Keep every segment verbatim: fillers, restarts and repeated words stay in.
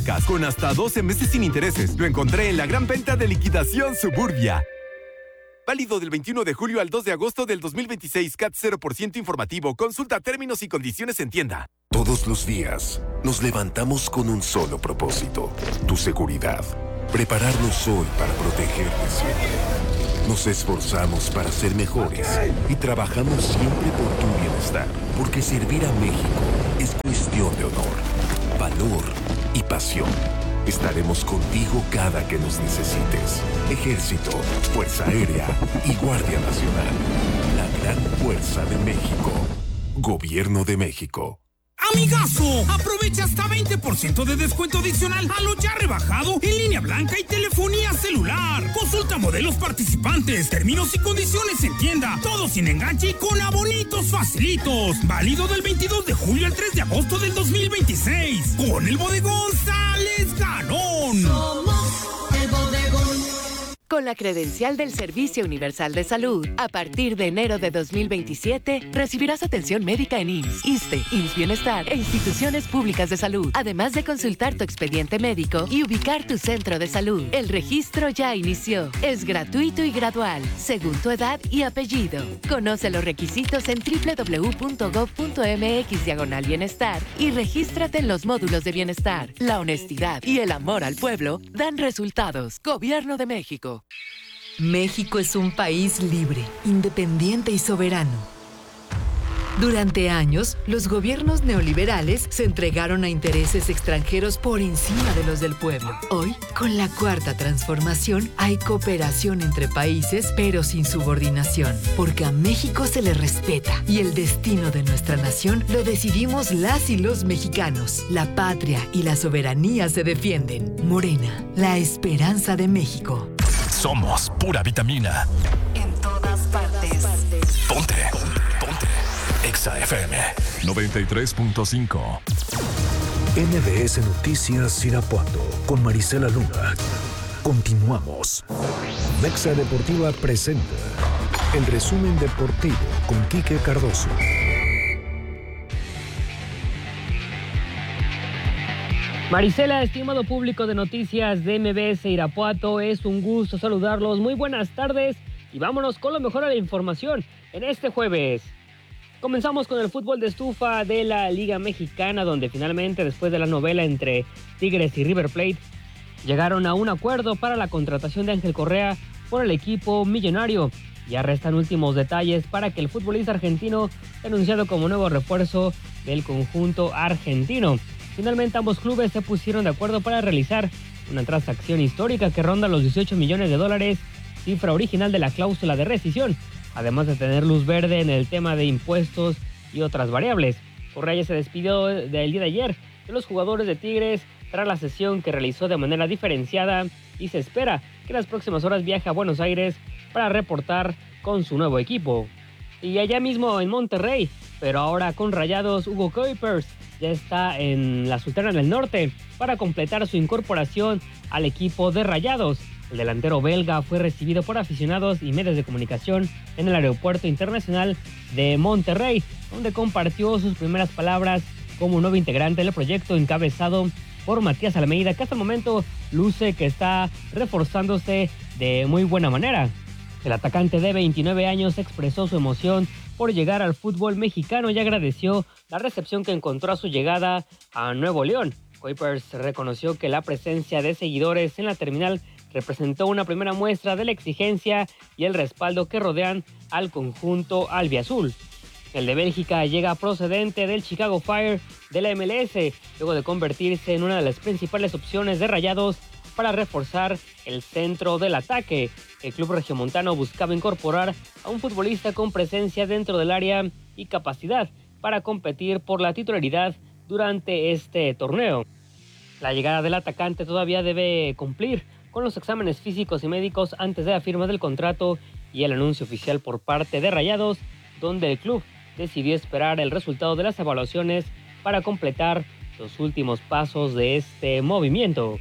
Con hasta doce meses sin intereses. Lo encontré en la gran venta de liquidación Suburbia. Válido del veintiuno de julio al dos de agosto del dos mil veintiséis. C A T cero por ciento informativo. Consulta términos y condiciones en tienda. Todos los días nos levantamos con un solo propósito: tu seguridad. Prepararnos hoy para protegerte siempre. Nos esforzamos para ser mejores y trabajamos siempre por tu bienestar. Porque servir a México es cuestión de honor, valor y pasión. Estaremos contigo cada que nos necesites. Ejército, Fuerza Aérea y Guardia Nacional. La gran fuerza de México. Gobierno de México. ¡Amigazo! Aprovecha hasta veinte por ciento de descuento adicional a lo ya rebajado en línea blanca y telefonía celular. Consulta modelos participantes, términos y condiciones en tienda. Todo sin enganche y con abonitos facilitos. Válido del veintidós de julio al tres de agosto del dos mil veintiséis. Con el bodegón sales ganón. Somos el bodegón. Con la credencial del Servicio Universal de Salud, a partir de enero de dos mil veintisiete, recibirás atención médica en I M S S, ISSSTE, I M S S Bienestar e instituciones públicas de salud, además de consultar tu expediente médico y ubicar tu centro de salud. El registro ya inició. Es gratuito y gradual, según tu edad y apellido. Conoce los requisitos en doble u doble u doble u punto gob punto eme equis diagonal bienestar y regístrate en los módulos de bienestar. La honestidad y el amor al pueblo dan resultados. Gobierno de México. México es un país libre, independiente y soberano. Durante años, los gobiernos neoliberales se entregaron a intereses extranjeros por encima de los del pueblo. Hoy, con la Cuarta Transformación, hay cooperación entre países, pero sin subordinación, porque a México se le respeta y el destino de nuestra nación lo decidimos las y los mexicanos. La patria y la soberanía se defienden. Morena, la esperanza de México. Somos pura vitamina. En todas partes. Ponte. Ponte. Exa F M noventa y tres punto cinco. N B S Noticias Irapuato con Marisela Luna. Continuamos. Mexa Deportiva presenta el resumen deportivo con Quique Cardoso. Marisela, estimado público de noticias de M B S Irapuato, es un gusto saludarlos. Muy buenas tardes y vámonos con lo mejor de la información en este jueves. Comenzamos con el fútbol de estufa de la Liga Mexicana, donde finalmente, después de la novela entre Tigres y River Plate, llegaron a un acuerdo para la contratación de Ángel Correa por el equipo millonario. Ya restan últimos detalles para que el futbolista argentino sea anunciado como nuevo refuerzo del conjunto argentino. Finalmente, ambos clubes se pusieron de acuerdo para realizar una transacción histórica que ronda los dieciocho millones de dólares, cifra original de la cláusula de rescisión, además de tener luz verde en el tema de impuestos y otras variables. Correa ya se despidió del día de ayer de los jugadores de Tigres tras la sesión que realizó de manera diferenciada y se espera que en las próximas horas viaje a Buenos Aires para reportar con su nuevo equipo. Y allá mismo en Monterrey, pero ahora con Rayados, Hugo Kuipers ya está en la Sultana del Norte para completar su incorporación al equipo de Rayados. El delantero belga fue recibido por aficionados y medios de comunicación en el Aeropuerto Internacional de Monterrey, donde compartió sus primeras palabras como nuevo integrante del proyecto encabezado por Matías Almeida, que hasta el momento luce que está reforzándose de muy buena manera. El atacante de veintinueve años expresó su emoción por llegar al fútbol mexicano y agradeció la recepción que encontró a su llegada a Nuevo León. Kuipers reconoció que la presencia de seguidores en la terminal representó una primera muestra de la exigencia y el respaldo que rodean al conjunto albiazul. El de Bélgica llega procedente del Chicago Fire de la M L S, luego de convertirse en una de las principales opciones de Rayados para reforzar el centro del ataque. El club regiomontano buscaba incorporar a un futbolista con presencia dentro del área y capacidad para competir por la titularidad durante este torneo. La llegada del atacante todavía debe cumplir con los exámenes físicos y médicos antes de la firma del contrato y el anuncio oficial por parte de Rayados, donde el club decidió esperar el resultado de las evaluaciones para completar los últimos pasos de este movimiento.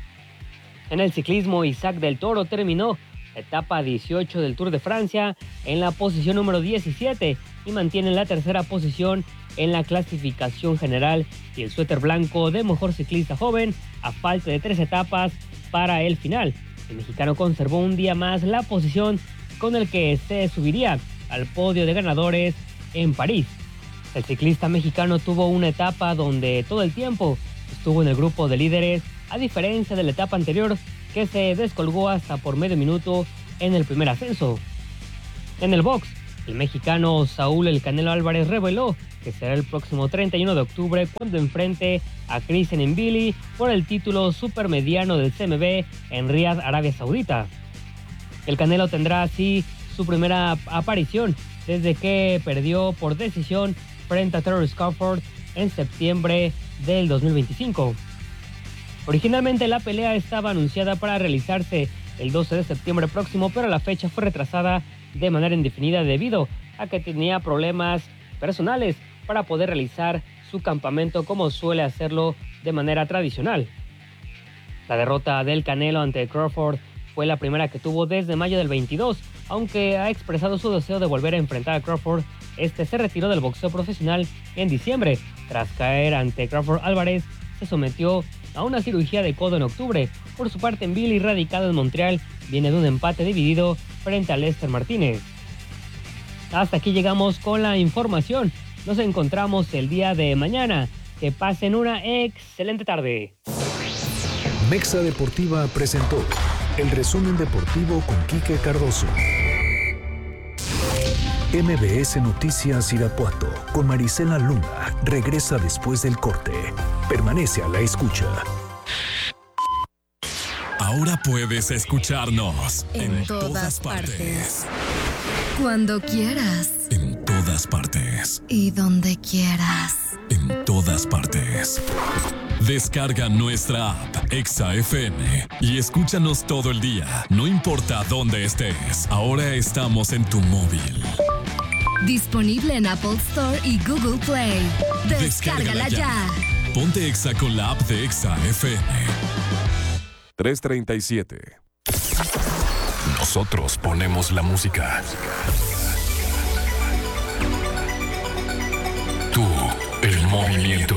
En el ciclismo, Isaac del Toro terminó la etapa dieciocho del Tour de Francia en la posición número diecisiete, y mantiene la tercera posición en la clasificación general, y el suéter blanco de mejor ciclista joven a falta de tres etapas para el final. El mexicano conservó un día más la posición con el que se subiría al podio de ganadores en París. El ciclista mexicano tuvo una etapa donde todo el tiempo estuvo en el grupo de líderes, a diferencia de la etapa anterior que se descolgó hasta por medio minuto en el primer ascenso. En el box, el mexicano Saúl El Canelo Álvarez reveló que será el próximo treinta y uno de octubre cuando enfrente a Christian Mbili por el título supermediano del C M B en Riad, Arabia Saudita. El Canelo tendrá así su primera aparición desde que perdió por decisión frente a Terence Crawford en septiembre del dos mil veinticinco. Originalmente la pelea estaba anunciada para realizarse el doce de septiembre próximo, pero la fecha fue retrasada de manera indefinida debido a que tenía problemas personales para poder realizar su campamento como suele hacerlo de manera tradicional. La derrota del Canelo ante Crawford fue la primera que tuvo desde mayo del veintidós, aunque ha expresado su deseo de volver a enfrentar a Crawford. Este se retiró del boxeo profesional en diciembre. Tras caer ante Crawford, Álvarez se sometió a una cirugía de codo en octubre. Por su parte, Mbili, radicado en Montreal, viene de un empate dividido frente a Lester Martínez. Hasta aquí llegamos con la información. Nos encontramos el día de mañana. Que pasen una excelente tarde. Mexa Deportiva presentó el resumen deportivo con Quique Cardoso. M B S Noticias Irapuato con Marisela Luna regresa después del corte. Permanece a la escucha. Ahora puedes escucharnos en, en todas, todas partes. partes. Cuando quieras. En todas partes. Y donde quieras. En todas partes. Descarga nuestra app Exa F M y escúchanos todo el día, no importa dónde estés. Ahora estamos en tu móvil. Disponible en Apple Store y Google Play. Descárgala, Descárgala ya. ya. Ponte Exa con la app de Exa F M. tres treinta y siete. Nosotros ponemos la música. Tú, el movimiento.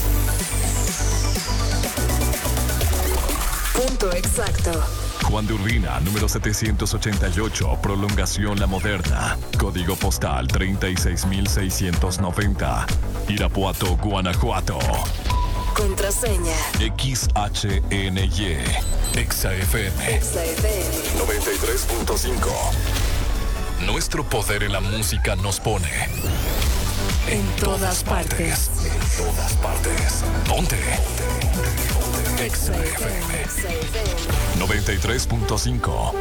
Punto exacto. Juan de Urbina, número setecientos ochenta y ocho, Prolongación La Moderna. Código postal treinta y seis mil seiscientos noventa. Irapuato, Guanajuato. Contraseña X H N Y. Exa F M. Exa F M noventa y tres punto cinco. Nuestro poder en la música nos pone en, en todas, todas partes. partes. En todas partes. Ponte. Exa F M noventa y tres punto cinco.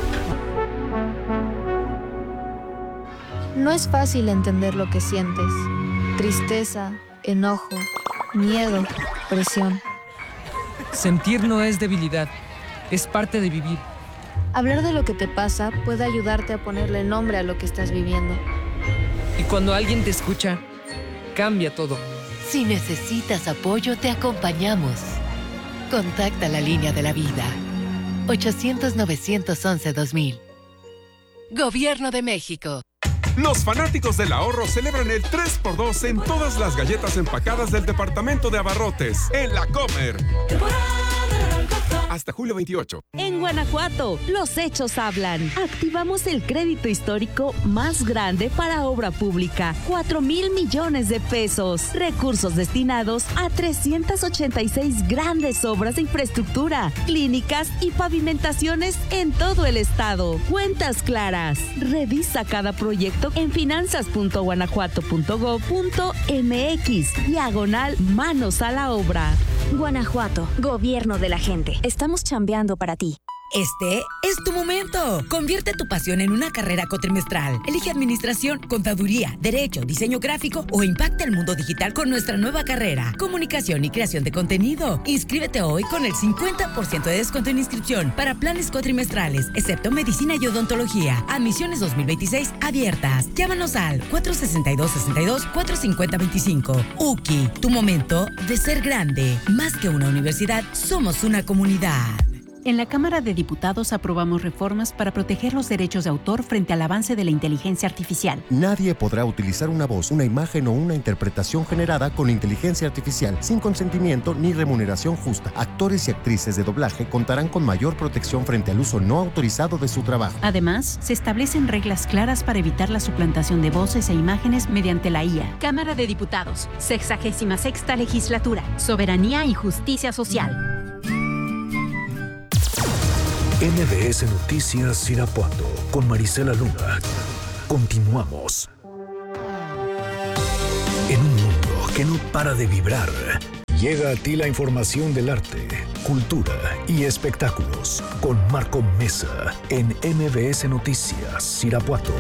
No es fácil entender lo que sientes. Tristeza, enojo, miedo, presión. Sentir no es debilidad, es parte de vivir. Hablar de lo que te pasa puede ayudarte a ponerle nombre a lo que estás viviendo. Y cuando alguien te escucha, cambia todo. Si necesitas apoyo, te acompañamos. Contacta la línea de la vida. ochocientos, novecientos once, dos mil. Gobierno de México. Los fanáticos del ahorro celebran el tres por dos en todas las galletas empacadas del departamento de abarrotes en La Comer. Hasta julio veintiocho. En Guanajuato, los hechos hablan. Activamos el crédito histórico más grande para obra pública. cuatro mil millones de pesos. Recursos destinados a trescientas ochenta y seis grandes obras de infraestructura, clínicas y pavimentaciones en todo el estado. Cuentas claras. Revisa cada proyecto en finanzas punto guanajuato punto gob punto m x. Diagonal manos a la obra. Guanajuato, gobierno de la gente. Estamos chambeando para ti. Este es tu momento. Convierte tu pasión en una carrera cuatrimestral. Elige administración, contaduría, derecho, diseño gráfico o impacta el mundo digital con nuestra nueva carrera. Comunicación y creación de contenido. Inscríbete hoy con el cincuenta por ciento de descuento en inscripción para planes cuatrimestrales, excepto medicina y odontología. Admisiones dos mil veintiséis abiertas. Llámanos al cuatro sesenta y dos, sesenta y dos, cuatro cincuenta, veinticinco. U C I, tu momento de ser grande. Más que una universidad, somos una comunidad. En la Cámara de Diputados aprobamos reformas para proteger los derechos de autor frente al avance de la inteligencia artificial. Nadie podrá utilizar una voz, una imagen o una interpretación generada con inteligencia artificial sin consentimiento ni remuneración justa. Actores y actrices de doblaje contarán con mayor protección frente al uso no autorizado de su trabajo. Además, se establecen reglas claras para evitar la suplantación de voces e imágenes mediante la I A. Cámara de Diputados, sexagésima sexta legislatura, soberanía y justicia social. M B S Noticias Irapuato con Marisela Luna. Continuamos. En un mundo que no para de vibrar, llega a ti la información del arte, cultura y espectáculos con Marco Mesa en M B S Noticias Irapuato.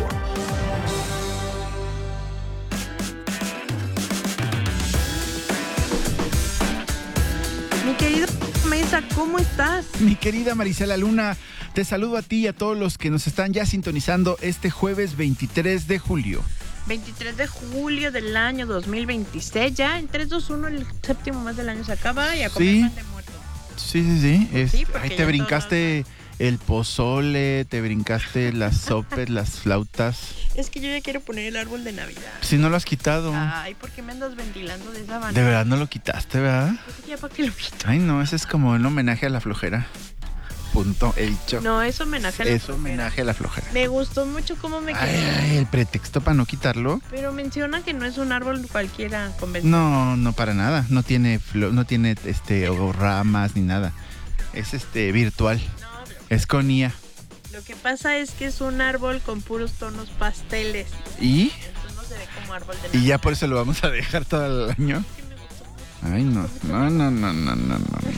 Mi querido Mesa, ¿cómo estás? Mi querida Marisela Luna, te saludo a ti y a todos los que nos están ya sintonizando este jueves veintitrés de julio. veintitrés de julio del año dos mil veintiséis, ya en tres, dos, uno el séptimo mes del año se acaba y a comer Sí. pan de muerto. Sí, sí, sí. Es, Sí, porque ahí ya te brincaste el pozole, te brincaste las sopes, las flautas. Es que yo ya quiero poner el árbol de Navidad. Si no lo has quitado. Ay, ¿por qué me andas ventilando de esa manera? De verdad no lo quitaste, ¿verdad? Pues ya para qué lo quito. Ay, no, ese es como un homenaje a la flojera. Punto, he dicho. No, es homenaje a la Es flojera. homenaje a la flojera. Me gustó mucho cómo me quedó. Ay, ay, el pretexto para no quitarlo. Pero menciona que no es un árbol cualquiera convencional. No, no para nada. No tiene flo- no tiene este o ramas ni nada. Es este virtual. Es con I A. Lo que pasa es que es un árbol con puros tonos pasteles. ¿Y? Entonces no se ve como árbol de Y Navidad. ya por eso lo vamos a dejar todo el año. Ay, no, no, no, no, no, no,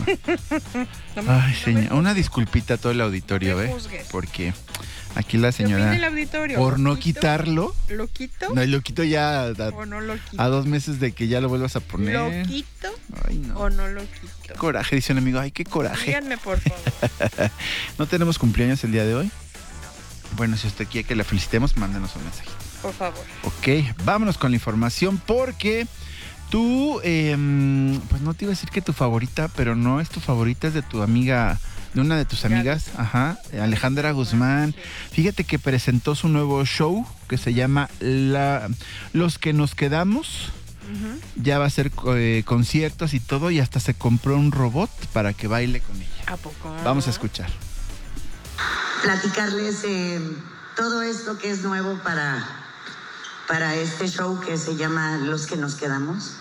no. Ay, señor, una disculpita a todo el auditorio, me ¿eh? juzgues. Porque aquí la ¿Qué opina señora, el auditorio? por ¿Lo no quito? quitarlo, ¿Lo quito? no, lo quito ya a, ¿O no lo quito? a dos meses de que ya lo vuelvas a poner. ¿Lo quito? Ay, no. ¿O no lo quito? Qué coraje, dice un amigo, ay, qué coraje. Díganme, por favor. ¿No tenemos cumpleaños el día de hoy? Bueno, si usted quiere que la felicitemos, mándenos un mensaje. Por favor. Ok, vámonos con la información porque tú, eh, pues no te iba a decir que tu favorita, pero no es tu favorita, es de tu amiga, de una de tus amigas, ajá, Alejandra Guzmán. Fíjate que presentó su nuevo show que se llama La, Los que nos quedamos. Uh-huh. Ya va a ser eh, conciertos y todo, y hasta se compró un robot para que baile con ella. ¿A poco? Vamos a escuchar. Platicarles eh, todo esto que es nuevo para, para este show que se llama Los que nos quedamos,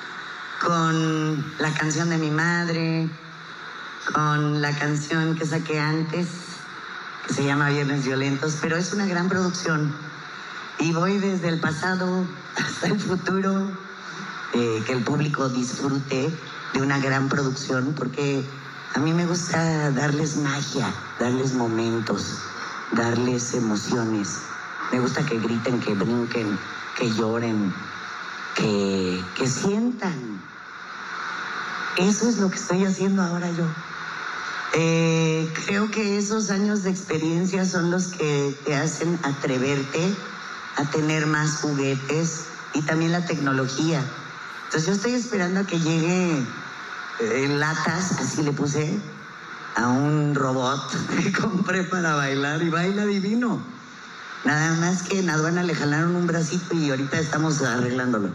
con la canción de mi madre, con la canción que saqué antes, que se llama Viernes Violentos, pero es una gran producción y voy desde el pasado hasta el futuro, eh, que el público disfrute de una gran producción, porque a mí me gusta darles magia, darles momentos, darles emociones. Me gusta que griten, que brinquen, que lloren, que, que sientan. Eso es lo que estoy haciendo ahora yo. Eh, creo que esos años de experiencia son los que te hacen atreverte a tener más juguetes y también la tecnología. Entonces yo estoy esperando a que llegue eh, latas, así le puse, a un robot que compré para bailar y baila divino. Nada más que en aduana le jalaron un bracito y ahorita estamos arreglándolo.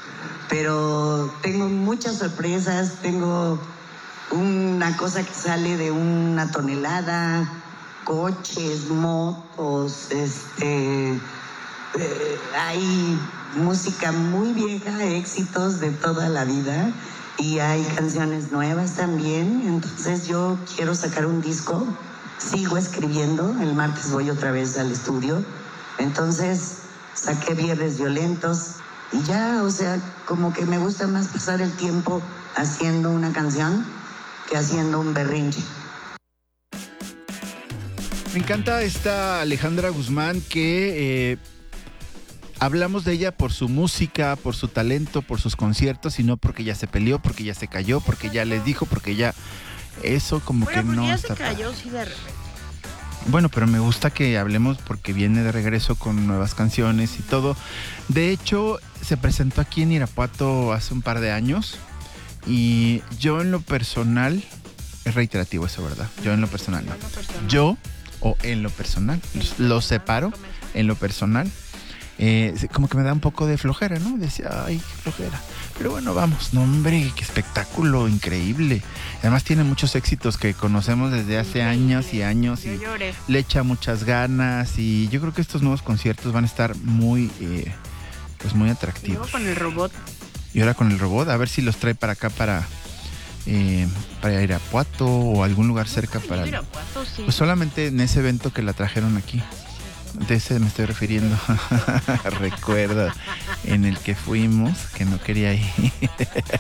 Pero tengo muchas sorpresas, tengo una cosa que sale de una tonelada, coches, motos, este, eh, hay música muy vieja, éxitos de toda la vida, y hay canciones nuevas también. Entonces yo quiero sacar un disco, sigo escribiendo, el martes voy otra vez al estudio, entonces saqué Viernes Violentos y ya, o sea, como que me gusta más pasar el tiempo haciendo una canción que haciendo un berrinche. Me encanta esta Alejandra Guzmán que eh, hablamos de ella por su música, por su talento, por sus conciertos, y no porque ya se peleó, porque ya se cayó, porque ya les dijo, porque ya eso como Bueno, que porque no ya está se cayó, sí, de repente. Bueno, pero me gusta que hablemos porque viene de regreso con nuevas canciones y todo. De hecho, se presentó aquí en Irapuato hace un par de años y yo en lo personal Es reiterativo eso, ¿verdad? Yo en lo personal no. Yo o en lo personal. Lo separo en lo personal. Eh, como que me da un poco de flojera, ¿no? Decía, ay, qué flojera. Pero bueno, vamos. No, hombre, qué espectáculo increíble. Además tiene muchos éxitos que conocemos desde hace años y años. Y le echa muchas ganas. Y yo creo que estos nuevos conciertos van a estar muy, eh, pues muy atractivos. Luego con el robot. Y ahora con el robot, a ver si los trae para acá, para... Eh, para Irapuato o algún lugar cerca para... Irapuato, sí. Pues solamente en ese evento que la trajeron aquí. De ese me estoy refiriendo. Recuerdo en el que fuimos, que no quería ir.